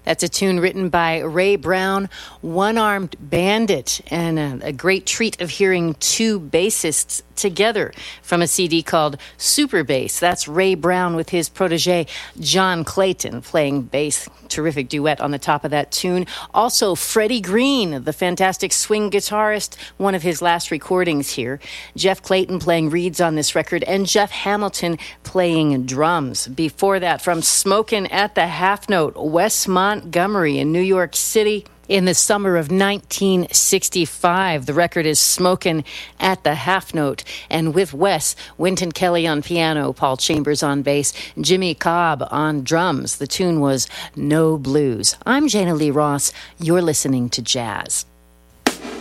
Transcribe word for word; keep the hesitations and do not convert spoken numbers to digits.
That's a tune written by Ray Brown, One-Armed Bandit, and a, a great treat of hearing two bassists together from a C D called Super Bass. That's Ray Brown with his protege, John Clayton, playing bass. Terrific duet on the top of that tune. Also, Freddie Green, the fantastic swing guitarist, one of his last recordings here. Jeff Clayton playing reeds on this record, and Jeff Hamilton playing drums. Before that, from Smokin' at the Half Note, Wes Montgomery in New York City in the summer of nineteen sixty-five. The record is Smokin' at the Half Note, and with Wes, Wynton Kelly on piano, Paul Chambers on bass, Jimmy Cobb on drums. The tune was No Blues. I'm Jana Lee Ross. You're listening to Jazz.